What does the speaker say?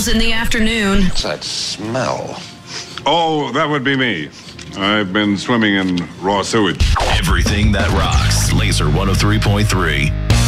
miles in the afternoon. What's that smell? Oh, that would be me. I've been swimming in raw sewage. Everything that rocks. Laser 103.3.